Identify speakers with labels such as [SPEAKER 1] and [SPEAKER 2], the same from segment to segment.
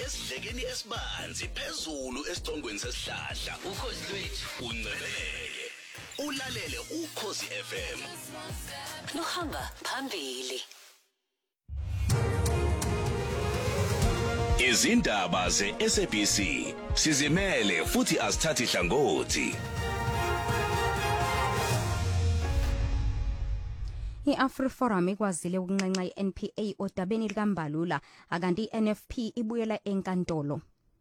[SPEAKER 1] esidlekeni esibanzi phezulu esicongweni sesihlahla.
[SPEAKER 2] Ukhozi lwethu
[SPEAKER 1] Uncebeke. Ulalele Ukhozi FM.
[SPEAKER 2] luhamba phambili.
[SPEAKER 1] Izindaba ze-SABC sizimele futhi asithathi hlangothi.
[SPEAKER 3] I-AfriForum ikwazile ukunxenxa i-NPA odabeni likaMbalula akanti i-NFP ibuyela enkantolo.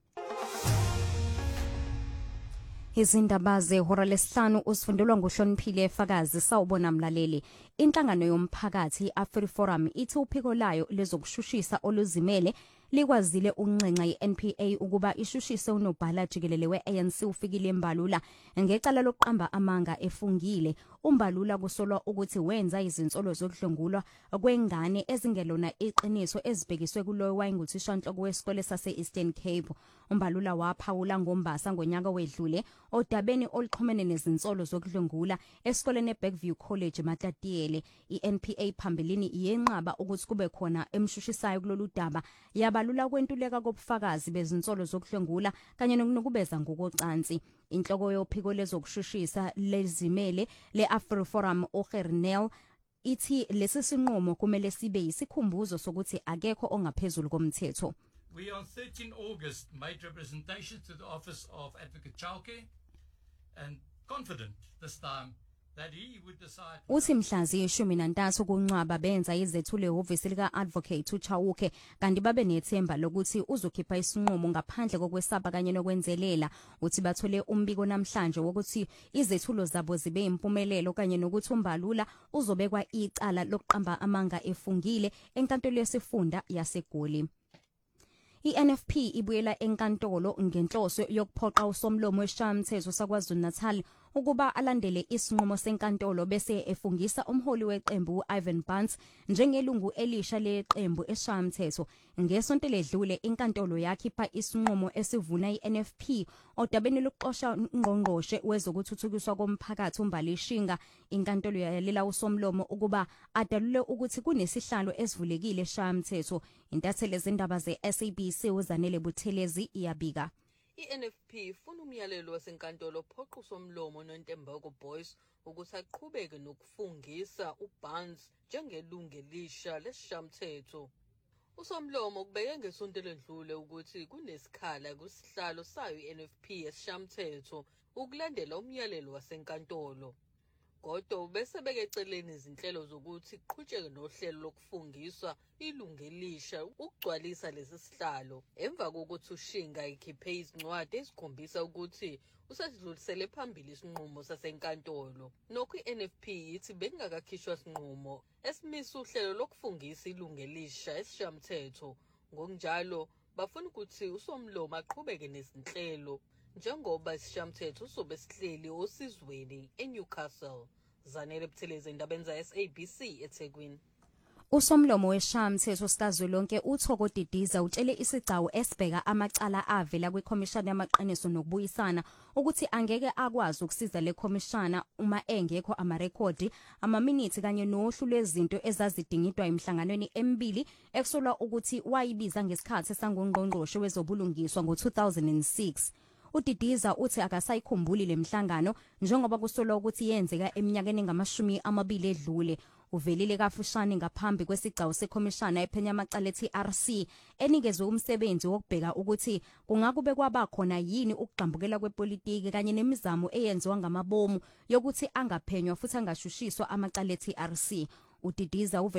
[SPEAKER 3] Izindaba zehora lesihlanu usifundelwa nguHloniphile Fakazi sawubona mlaleli. Inhlangano yomphakathi i-AfriForum ithi uphiko layo lezokushushisa oluzimele likwazile ukunxenxa i-NPA ukuba ishushise unobhala jikelele we-ANC ufikile eMbalula ngecala lokuqamba amanga efungile. uMbalula kusolwa ukuthi wenza izinsolo zokudlengulwa kwengane ezingelona iqiniso ezibhekiswe kuloyo wayenguthishanhloko wesikole sase-Eastern Cape. uMbalula waphawula ngoMbasa ngonyaka wedlule odabeni oluxhumene nezinsolo zokudlengula esikoleni eBackview College eMatatiele. i-NPA phambilini iyenqaba ukuthi kube khona emshushisayo kulolu daba yabalula kwentuleka kobufakazi bezinsolo zokudlengula kanye nokunukubeza ngokocansi. Inhloko yophiko lezokushushisa lezimele le-AfriForum uGernel ithi lesi sinqumo kumele sibe yisikhumbuzo sokuthi akekho ongaphezulu komthetho.
[SPEAKER 4] We on 13 August made representations to the Office of Advocate Chauke and confident this time that he would decide.
[SPEAKER 3] Uthi mhlazi 13 kuNcwaba benza izethulo ehhovisi lika Advocate uChauke kanti babe nethemba lokuthi uzokhipha isinqumo ngaphandle kokwesaba kanye nokwenzelela. Uthi bathole umbiko namhlanje wokuthi izethulo zabo zibe impumelelo kanye nokuthi uMbalula uzobekwa icala lokuqamba amanga efungile enkantolo yesifunda yaseGoli. I-NFP ibuyela enkantolo ngenhloso yokuphoqa usomlomo wesishayamthetho saKwaZulu-Natal ukuba alandele isinqumo senkantolo bese efungisa umholi weqembu uIvan Bunce njengelungu elisha leqembu esishayamthetho. Ngesonto ledlule inkantolo yakhipha isinqumo esivuna i-NFP odabeni lokuxosha ungqongqoshe wezokuthuthukiswa komphakathi uMbalishinga. Inkantolo yalela usomlomo ukuba adalule ukuthi kunesihlalo esivulekile esishayamthetho. Intatheli zendaba ze-SABC uZanele Buthelezi iyabika.
[SPEAKER 5] I-NFP ifuna umyalelo wasenkantolo phoqa usomlomo noNtembeko Boys ukuthi aqhubeke nokufungisa uBunce njengelungu elisha lesishamthetho. Usomlomo kubeke ngesonto ledlule ukuthi kunesikhala kusihlalo sayo i-NFP esishamthetho ukulandela umyalelo wasenkantolo. Kodwa bese bekeceleni izinhlelo zokuthi qhutsheke nohlelo lokufungiswa ilungu elisha ukugcwalisa lesi sihlalo emva kokuthi uShinga ikhiphe izincwadi ezikhombisa ukuthi usedlulisele phambili isinqumo sasenkantolo. Nokho i-NFP ithi bengakakhishwa isinqumo esimisa uhlelo lokufungisa ilungu elisha esishamthetho. Ngokunjalo bafuna ukuthi usomlomo aqhubeke nezinhlelo njengoba isishamthetho sobe sihleli osizweni eNewcastle. Zanele Buthelezi indaba za SABC eThekwini.
[SPEAKER 3] Usomlomo wesishayamthetho sikazwelonke uThoko Didiza utshele isigcawu esibheka amacala avela kwekhomishana yamaqiniso nokubuyisana ukuthi angeke akwazi ukusiza le khomishana uma engekho amarekhodi amaminithi kanye nohlu lwezinto ezazidingidwa emhlanganweni emibili ekusolwa ukuthi wayibiza ngesikhathi sangongqongqoshe wezobulungiswa ngo-2006. uDidiza uthi akasayikhumbuli lemhlangano njengoba kusolwa ukuthi yenzeka eminyakeni engama-20 edlule. Uvelile kafushane ngaphambi kwesigcawu sekhomishana ephenya amacala eTRC enikezwe umsebenzi wokubheka ukuthi kungakube kwabakhona yini ukugqambukela kwepolitiki kanye nemizamo eyenziwa ngamabomu yokuthi angaphenywa futhi angashushiswa amacala eTRC. uDidiza